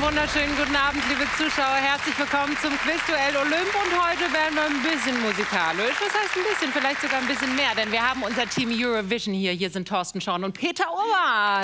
wunderschönen guten Abend, liebe Zuschauer. Herzlich willkommen zum Quizduell Olymp. Und heute werden wir ein bisschen musikalisch. Das heißt ein bisschen, vielleicht sogar ein bisschen mehr. Denn wir haben unser Team Eurovision hier. Hier sind Thorsten Schorn und Peter Urban.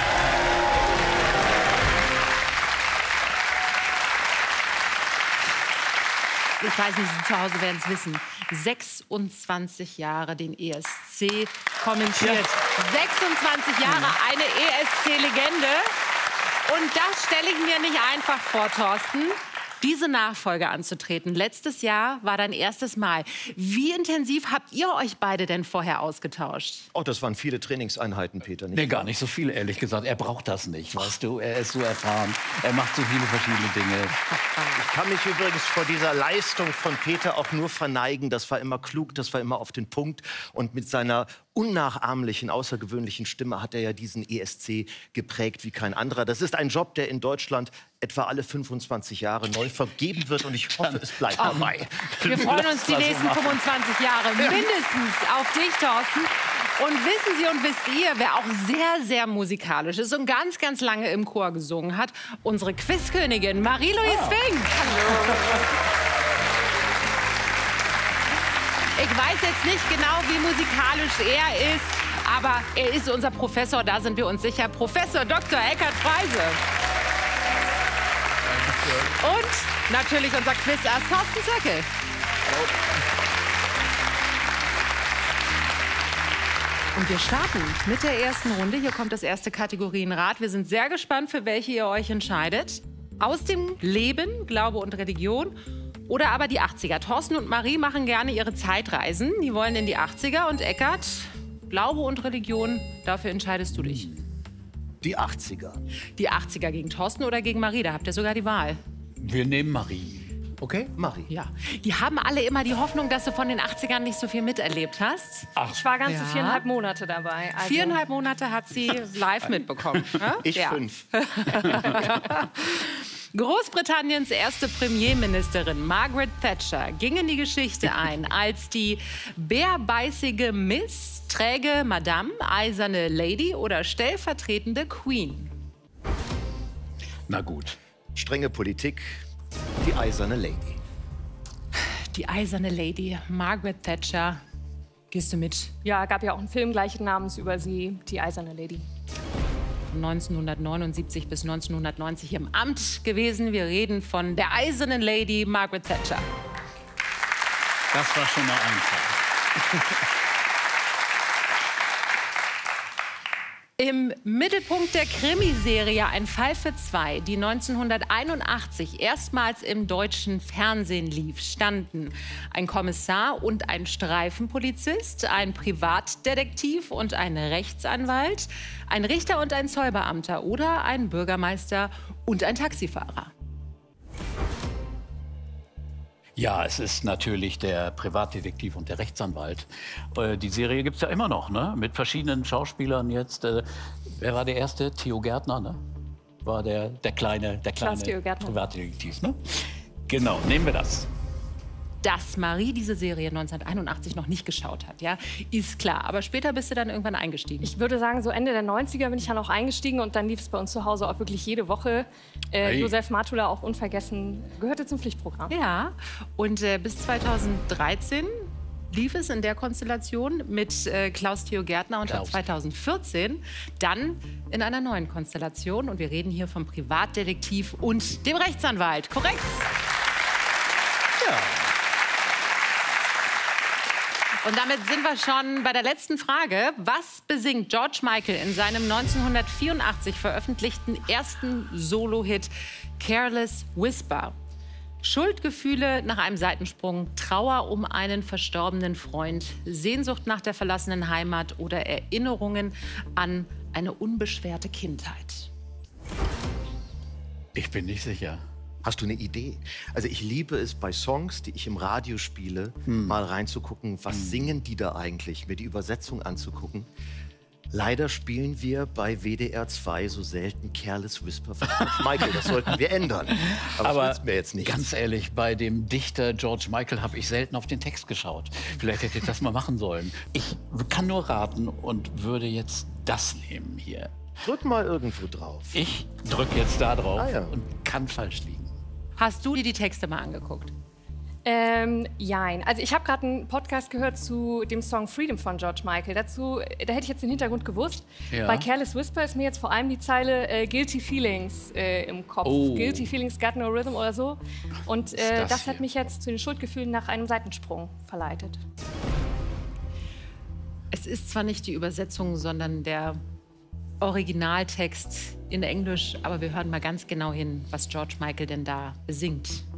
Ich weiß nicht, Sie zu Hause werden es wissen. 26 Jahre den ESC kommentiert. Ja. 26 Jahre, eine ESC-Legende. Und das stelle ich mir nicht einfach vor, Thorsten, diese Nachfolge anzutreten. Letztes Jahr war dein erstes Mal. Wie intensiv habt ihr euch beide denn vorher ausgetauscht? Oh, das waren viele Trainingseinheiten, Peter. Nee, gar nicht so viel, ehrlich gesagt. Er braucht das nicht, weißt du. Er ist so erfahren. Er macht so viele verschiedene Dinge. Ich kann mich übrigens vor dieser Leistung von Peter auch nur verneigen. Das war immer klug, das war immer auf den Punkt. Und mit seiner unnachahmlichen, außergewöhnlichen Stimme hat er ja diesen ESC geprägt wie kein anderer. Das ist ein Job, der in Deutschland etwa alle 25 Jahre neu vergeben wird. Und ich hoffe, es bleibt dabei. Wir freuen uns die nächsten 25 Jahre mindestens auf dich, Thorsten. Und wissen Sie und wisst ihr, wer auch sehr, sehr musikalisch ist und ganz, ganz lange im Chor gesungen hat? Unsere Quizkönigin Marie-Louise Fink. Hallo. Ich weiß jetzt nicht genau, wie musikalisch er ist, aber er ist unser Professor, da sind wir uns sicher. Professor Dr. Eckhard Freise. Und natürlich unser Quizass Thorsten Zöckel. Und wir starten mit der ersten Runde. Hier kommt das erste Kategorienrad. Wir sind sehr gespannt, für welche ihr euch entscheidet. Aus dem Leben, Glaube und Religion oder aber die 80er. Thorsten und Marie machen gerne ihre Zeitreisen. Die wollen in die 80er. Und Eckhard, Glaube und Religion, dafür entscheidest du dich. Die 80er. Die 80er gegen Thorsten oder gegen Marie, da habt ihr sogar die Wahl. Wir nehmen Marie. Okay, Marie. Ja, die haben alle immer die Hoffnung, dass du von den 80ern nicht so viel miterlebt hast. Ach. Ich war ganze 4,5 Monate dabei. Also 4,5 Monate hat sie live mitbekommen. Ja? Ich 5. Großbritanniens erste Premierministerin Margaret Thatcher ging in die Geschichte ein als die bärbeißige Miss, träge Madame, eiserne Lady oder stellvertretende Queen. Na gut. Strenge Politik, die eiserne Lady. Die eiserne Lady, Margaret Thatcher. Gehst du mit? Ja, gab ja auch einen Film gleichen Namens über sie, die eiserne Lady. 1979 bis 1990 im Amt gewesen. Wir reden von der eisernen Lady Margaret Thatcher. Das war schon mal einfach. Im Mittelpunkt der Krimiserie Ein Fall für zwei, die 1981 erstmals im deutschen Fernsehen lief, standen ein Kommissar und ein Streifenpolizist, ein Privatdetektiv und ein Rechtsanwalt, ein Richter und ein Zollbeamter oder ein Bürgermeister und ein Taxifahrer. Ja, es ist natürlich der Privatdetektiv und der Rechtsanwalt. Die Serie gibt es ja immer noch, ne? Mit verschiedenen Schauspielern jetzt. Wer war der erste? Theo Gärtner, ne? War der kleine Privatdetektiv, ne? Genau, nehmen wir das. Dass Marie diese Serie 1981 noch nicht geschaut hat, ja, ist klar. Aber später bist du dann irgendwann eingestiegen. Ich würde sagen, so Ende der 90er bin ich dann auch eingestiegen und dann lief es bei uns zu Hause auch wirklich jede Woche. Hey. Josef Matula, auch unvergessen, gehörte zum Pflichtprogramm. Ja, und bis 2013 lief es in der Konstellation mit Klaus-Theo Gärtner und ab 2014 dann in einer neuen Konstellation. Und wir reden hier vom Privatdetektiv und dem Rechtsanwalt. Korrekt? Ja. Und damit sind wir schon bei der letzten Frage. Was besingt George Michael in seinem 1984 veröffentlichten ersten Solo-Hit Careless Whisper? Schuldgefühle nach einem Seitensprung, Trauer um einen verstorbenen Freund, Sehnsucht nach der verlassenen Heimat oder Erinnerungen an eine unbeschwerte Kindheit? Ich bin nicht sicher. Hast du eine Idee? Also ich liebe es bei Songs, die ich im Radio spiele, mal reinzugucken, was singen die da eigentlich, mir die Übersetzung anzugucken. Leider spielen wir bei WDR 2 so selten Careless Whisper von George Michael. Das sollten wir ändern. Aber das nützt mir jetzt nicht. Ganz ehrlich, bei dem Dichter George Michael habe ich selten auf den Text geschaut. Vielleicht hätte ich das mal machen sollen. Ich kann nur raten und würde jetzt das nehmen hier. Drück mal irgendwo drauf. Ich drücke jetzt da drauf Ah, ja. und kann falsch liegen. Hast du dir die Texte mal angeguckt? Jein. Also ich habe gerade einen Podcast gehört zu dem Song Freedom von George Michael. Dazu, da hätte ich jetzt den Hintergrund gewusst. Ja. Bei Careless Whisper ist mir jetzt vor allem die Zeile Guilty Feelings im Kopf. Oh. Guilty Feelings got no rhythm oder so. Und das das hat hier? mich jetzt zu den Schuldgefühlen nach einem Seitensprung verleitet. Es ist zwar nicht die Übersetzung, sondern der Originaltext in Englisch, aber wir hören mal ganz genau hin, was George Michael denn da besingt.